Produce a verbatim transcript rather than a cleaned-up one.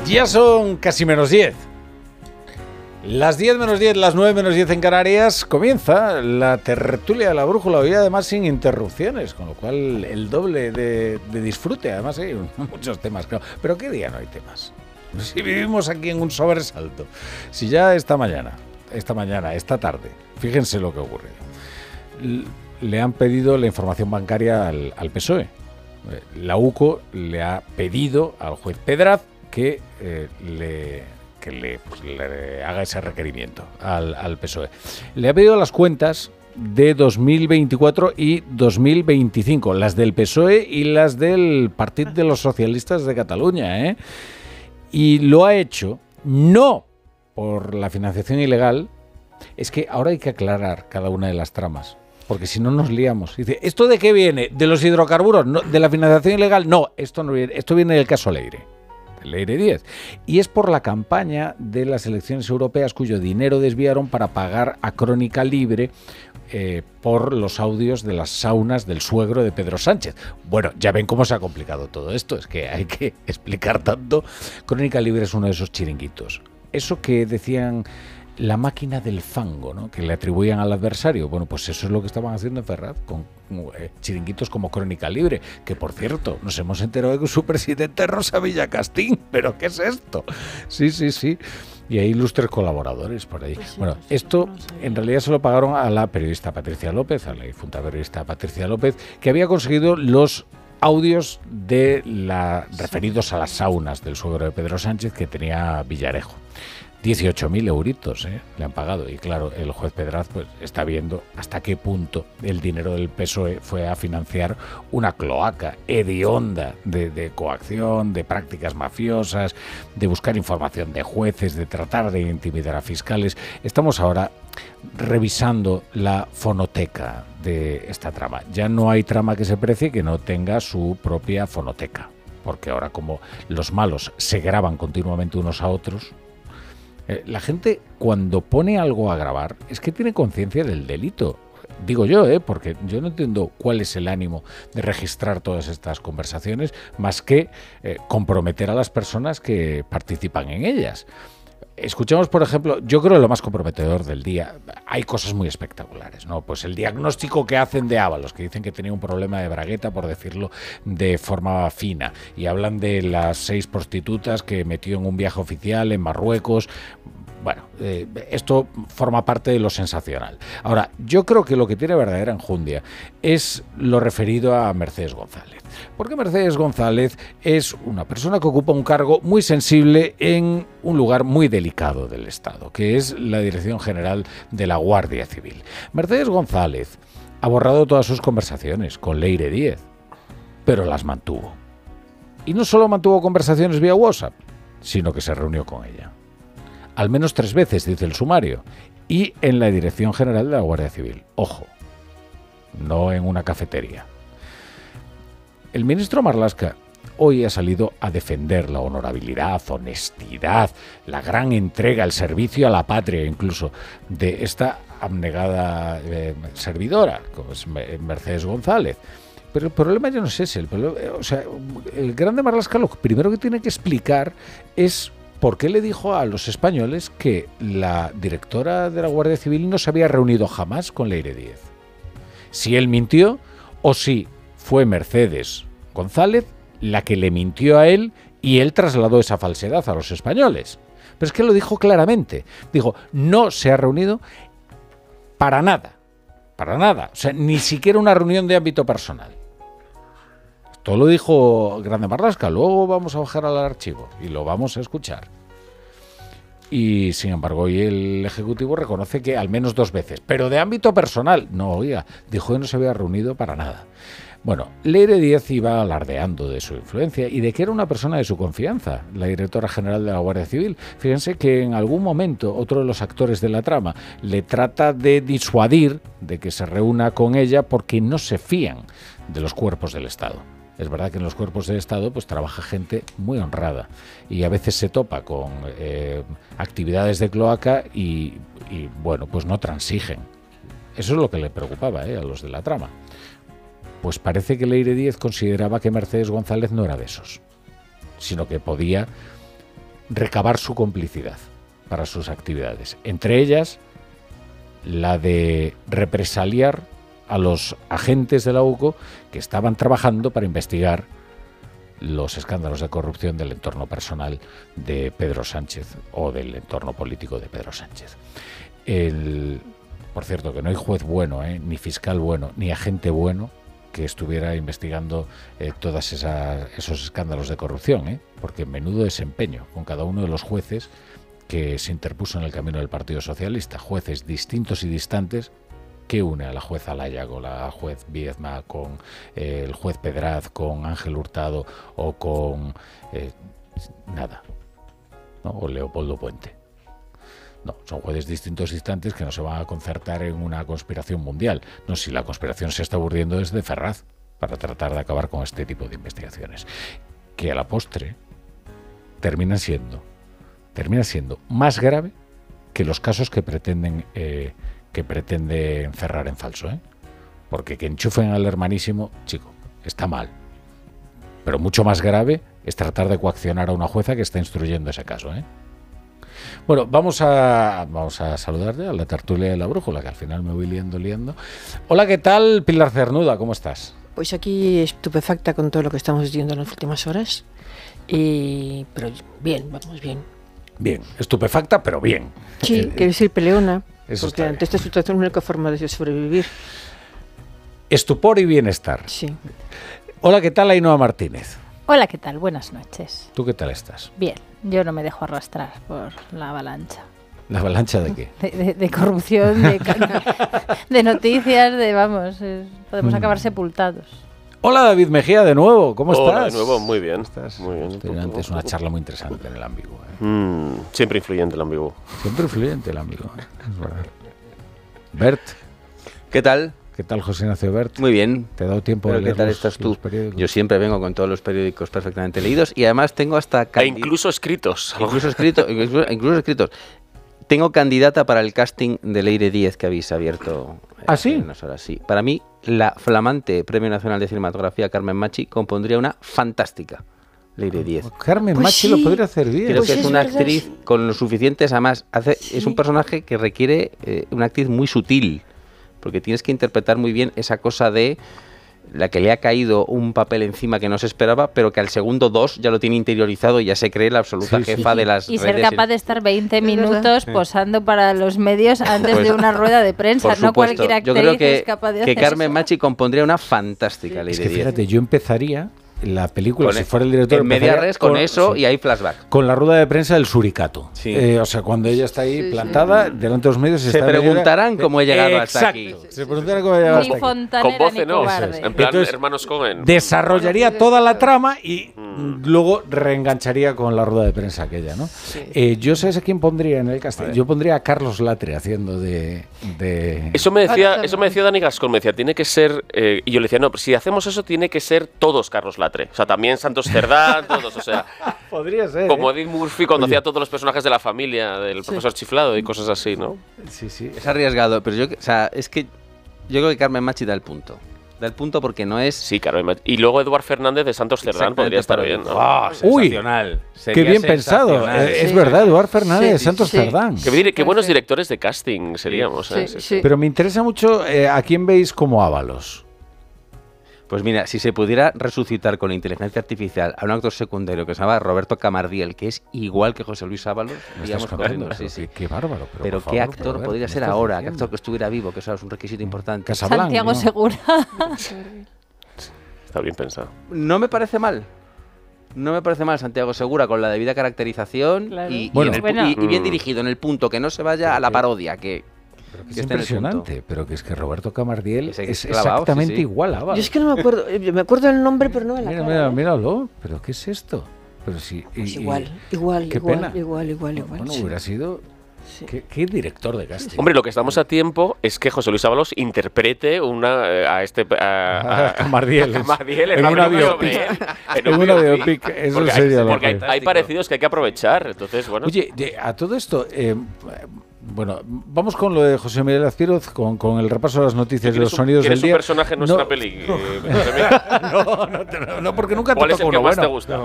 Ya son casi menos diez. Las diez menos diez, las nueve menos diez en Canarias, comienza la tertulia de la brújula, hoy además sin interrupciones, con lo cual el doble de, de disfrute. Además hay muchos temas, claro. Pero ¿qué día no hay temas? Si vivimos aquí en un sobresalto, si ya esta mañana, esta mañana, esta tarde, fíjense lo que ocurre. Le han pedido la información bancaria al, al P S O E. La U C O le ha pedido al juez Pedraz que eh, le... que le, pues, le haga ese requerimiento al, al P S O E. Le ha pedido las cuentas de dos mil veinticuatro y dos mil veinticinco, las del P S O E y las del Partido de los Socialistas de Cataluña, ¿eh? Y lo ha hecho no por la financiación ilegal. Es que ahora hay que aclarar cada una de las tramas, porque si no nos liamos. Dice, ¿esto de qué viene? ¿De los hidrocarburos? No, ¿de la financiación ilegal? No, esto no viene, esto viene del caso Leire. Leire diez. Y es por la campaña de las elecciones europeas cuyo dinero desviaron para pagar a Crónica Libre eh, por los audios de las saunas del suegro de Pedro Sánchez. Bueno, ya ven cómo se ha complicado todo esto, es que hay que explicar tanto. Crónica Libre es uno de esos chiringuitos. Eso que decían la máquina del fango, ¿no?, que le atribuían al adversario. Bueno, pues eso es lo que estaban haciendo en Ferraz, con eh, chiringuitos como Crónica Libre, que por cierto, nos hemos enterado de que su presidente es Rosa Villacastín. ¿Pero qué es esto? Sí, sí, sí. Y hay ilustres colaboradores por ahí. Pues sí, bueno, pues sí, esto no sé. En realidad se lo pagaron a la periodista Patricia López, a la difunta periodista Patricia López, que había conseguido los audios de la referidos a las saunas del suegro de Pedro Sánchez que tenía Villarejo. dieciocho mil euritos ¿eh? le han pagado. Y claro, el juez Pedraz pues está viendo hasta qué punto el dinero del P S O E fue a financiar una cloaca hedionda de, de coacción, de prácticas mafiosas, de buscar información de jueces, de tratar de intimidar a fiscales. Estamos ahora revisando la fonoteca de esta trama. Ya no hay trama que se precie que no tenga su propia fonoteca, porque ahora, como los malos se graban continuamente unos a otros, la gente cuando pone algo a grabar es que tiene conciencia del delito. Digo yo, ¿eh? Porque yo no entiendo cuál es el ánimo de registrar todas estas conversaciones más que eh, comprometer a las personas que participan en ellas. Escuchamos, por ejemplo, yo creo lo más comprometedor del día. Hay cosas muy espectaculares, ¿no? Pues el diagnóstico que hacen de Ábalos, que dicen que tenía un problema de bragueta, por decirlo de forma fina, y hablan de las seis prostitutas que metió en un viaje oficial en Marruecos. Bueno, eh, esto forma parte de lo sensacional. Ahora, yo creo que lo que tiene verdadera enjundia es lo referido a Mercedes González. Porque Mercedes González es una persona que ocupa un cargo muy sensible en un lugar muy delicado del Estado, que es la Dirección General de la Guardia Civil. Mercedes González ha borrado todas sus conversaciones con Leire diez, pero las mantuvo. Y no solo mantuvo conversaciones vía WhatsApp, sino que se reunió con ella. Al menos tres veces, dice el sumario, y en la Dirección General de la Guardia Civil. Ojo, no en una cafetería. El ministro Marlaska hoy ha salido a defender la honorabilidad, honestidad, la gran entrega, el servicio a la patria incluso de esta abnegada eh, servidora, como es Mercedes González. Pero el problema ya no es ese. El problema, o sea, el grande Marlaska lo primero que tiene que explicar es por qué le dijo a los españoles que la directora de la Guardia Civil no se había reunido jamás con Leire diez. Si él mintió o si fue Mercedes González la que le mintió a él y él trasladó esa falsedad a los españoles. Pero es que lo dijo claramente. Dijo, no se ha reunido para nada. Para nada. O sea, ni siquiera una reunión de ámbito personal. Esto lo dijo Grande Marlaska. Luego vamos a bajar al archivo y lo vamos a escuchar. Y sin embargo hoy el Ejecutivo reconoce que al menos dos veces, pero de ámbito personal. No, oiga, dijo que no se había reunido para nada. Bueno, Leire diez iba alardeando de su influencia y de que era una persona de su confianza, la directora general de la Guardia Civil. Fíjense que en algún momento otro de los actores de la trama le trata de disuadir de que se reúna con ella porque no se fían de los cuerpos del Estado. Es verdad que en los cuerpos del Estado pues trabaja gente muy honrada y a veces se topa con eh, actividades de cloaca y, y, bueno, pues no transigen. Eso es lo que le preocupaba eh, a los de la trama. Pues parece que Leire diez consideraba que Mercedes González no era de esos, sino que podía recabar su complicidad para sus actividades. Entre ellas, la de represaliar a los agentes de la U C O que estaban trabajando para investigar los escándalos de corrupción del entorno personal de Pedro Sánchez o del entorno político de Pedro Sánchez. El, por cierto, que no hay juez bueno, ¿eh? ni fiscal bueno, ni agente bueno que estuviera investigando eh, todos esos escándalos de corrupción, ¿eh? porque menudo desempeño con cada uno de los jueces que se interpuso en el camino del Partido Socialista, jueces distintos y distantes. ¿Qué une a la juez Alaya con la juez Viedma, con eh, el juez Pedraz, con Ángel Hurtado o con eh, nada, ¿no? o Leopoldo Puente? No, son jueces distintos y distantes que no se van a concertar en una conspiración mundial. No, si la conspiración se está urdiendo desde Ferraz para tratar de acabar con este tipo de investigaciones, que a la postre terminan siendo, termina siendo más grave que los casos que pretenden eh, que pretende encerrar en falso, ¿eh? Porque que enchufen al hermanísimo, chico, está mal. Pero mucho más grave es tratar de coaccionar a una jueza que está instruyendo ese caso, ¿eh? Bueno, vamos a vamos a saludarte a la tertulia de la brújula, que al final me voy liando, liando. Hola, ¿qué tal, Pilar Cernuda? ¿Cómo estás? Pues aquí estupefacta con todo lo que estamos viendo en las últimas horas. Y, pero bien, vamos bien. Bien, estupefacta, pero bien. Sí, eh, quiero decir peleona. Eso porque está ante esta situación la única forma de sobrevivir. Estupor y bienestar. Sí. Hola, ¿qué tal, Ainhoa Martínez? Hola, ¿qué tal? Buenas noches. ¿Tú qué tal estás? Bien, yo no me dejo arrastrar por la avalancha. ¿La avalancha de qué? De, de, de corrupción, de, de noticias, de vamos, eh, podemos Mm. acabar sepultados. Hola, David Mejía, de nuevo. ¿Cómo Hola, estás? de nuevo, muy bien. ¿Estás? Muy bien. Estoy antes una charla muy interesante en el ambiguo. ¿eh? Mm, siempre influyente el ambiguo. Siempre influyente el ambiguo. ¿eh? Es verdad. Bert, ¿Qué tal? ¿qué tal, José Ignacio Bert? Muy bien. ¿Te ha dado tiempo Pero de ¿qué leer tal los, estás tú? los periódicos? Yo siempre vengo con todos los periódicos perfectamente leídos y además tengo hasta... E candi- incluso escritos. Incluso, escrito, incluso, incluso escritos. Tengo candidata para el casting de Leire diez que habéis abierto. eh, ¿Ah, sí? hace unas horas, sí. Para mí, la flamante Premio Nacional de Cinematografía Carmen Machi compondría una fantástica Leire diez. Carmen Pues Machi sí. lo podría hacer bien. Creo Pues que es es una verdad, actriz sí. con lo suficientes, además, hace, Sí. es un personaje que requiere eh, una actriz muy sutil, porque tienes que interpretar muy bien esa cosa de la que le ha caído un papel encima que no se esperaba, pero que al segundo dos ya lo tiene interiorizado y ya se cree la absoluta Sí, sí. jefa de las Y ser redes. capaz de estar veinte Es verdad. minutos posando para los medios antes Pues, de una rueda de prensa. Por No supuesto. cualquier Yo actriz creo que, es capaz de que hacer Carmen eso. Machi compondría una fantástica Leire Es que diez. fíjate, yo empezaría la película, Con si el- fuera el director, en media empezaría res con, eso sí, y hay flashback. con la rueda de prensa del Suricato. Sí. Eh, o sea, cuando ella está ahí Sí, sí. plantada delante de los medios... Se está media hora- preguntarán cómo he llegado hasta Exacto, aquí. Se preguntarán cómo he llegado Ni hasta aquí. fontanera Con voce ni no. cobarde. En plan, Entonces, hermanos Cohen. Desarrollaría toda la trama y Mm. luego reengancharía con la rueda de prensa aquella, ¿no? Sí. Eh, yo sé a quién pondría en el casting. Yo pondría a Carlos Latre haciendo de... de... Eso me decía, Ahora, eso me decía Dani Gascón, me decía, tiene que ser, eh, y yo le decía, no, pero si hacemos eso tiene que ser todos Carlos Latre. O sea, también Santos Cerdán, todos, o sea, Podría ser, como ¿eh? Edith Murphy cuando Oye. hacía todos los personajes de la familia, del profesor Chiflado y cosas así, ¿no? Sí, sí. Es arriesgado, pero yo, o sea, es que yo creo que Carmen Machi da el punto. Da el punto porque no es... Sí, claro. Y luego Eduard Fernández de Santos Cerdán podría estar bien, ¿no? ¡Ah, Uy, sensacional! Qué Sería bien pensado. sensacional. Eh, Es Sí. verdad, Eduard Fernández Sí, de sí, Santos sí. Cerdán. Que, dire- qué buenos Sí. directores de casting seríamos, ¿eh? Sí, sí. Pero me interesa mucho eh, a quién veis como Ábalos. Pues mira, si se pudiera resucitar con la inteligencia artificial a un actor secundario que se llama Roberto Camardiel, que es igual que José Luis Ábalos, Me iríamos estás contando, corriendo. pero Sí, qué, sí. qué bárbaro. Pero, Pero por ¿qué favor, actor Robert, podría ¿qué ser estás ahora? ¿Qué diciendo? actor que estuviera vivo? Que eso es un requisito importante. Casablanca, Santiago ¿no? Segura. Está bien pensado. No me parece mal. No me parece mal Santiago Segura con la debida caracterización Claro. y, y Bueno. en el pu- Bueno. y- y bien Mm. dirigido en el punto, que no se vaya a la parodia, que, Pero que que es esté en el punto. impresionante, pero que es que Roberto Camardiel Es es, clavado, exactamente sí, sí. igual a Ábalos. Yo es que no me acuerdo, eh, me acuerdo del nombre, pero no de la Mira, cara. mira, ¿eh? míralo. ¿Pero qué es esto? Pero sí, y- Pues y- igual, igual, qué igual, pena. igual, igual, igual. Bueno, sí. hubiera sido... Sí. ¿Qué, qué director de casting? Hombre, lo que estamos a tiempo es que José Luis Ábalos interprete una eh, a este a, A Camardiel. a Camardiel En la una película biopic. sobre él, En una biopic, eso porque sería hay, la porque hay, pena. hay parecidos que hay que aprovechar. Entonces, bueno. Oye, de- a todo esto, eh, bueno, vamos con lo de José Miguel Azpiroz, con, con el repaso de las noticias de los ¿Quieres un- sonidos del ¿Quieres un día. personaje en nuestra peli? eh, José Miguel? no, no, te- no, porque nunca te ¿Cuál es toca el que uno más bueno. te gusta?